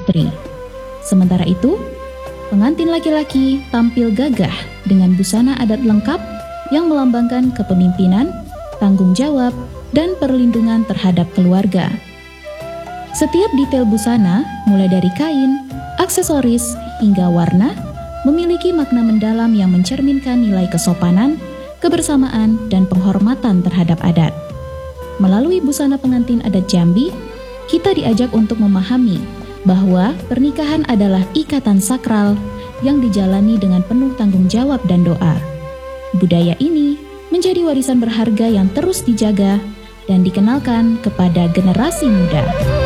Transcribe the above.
putri. Sementara itu, pengantin laki-laki tampil gagah dengan busana adat lengkap yang melambangkan kepemimpinan, tanggung jawab, dan perlindungan terhadap keluarga. Setiap detail busana, mulai dari kain, aksesoris, hingga warna, memiliki makna mendalam yang mencerminkan nilai kesopanan, kebersamaan, dan penghormatan terhadap adat. Melalui busana pengantin adat Jambi, kita diajak untuk memahami bahwa pernikahan adalah ikatan sakral yang dijalani dengan penuh tanggung jawab dan doa. Budaya ini menjadi warisan berharga yang terus dijaga dan dikenalkan kepada generasi muda.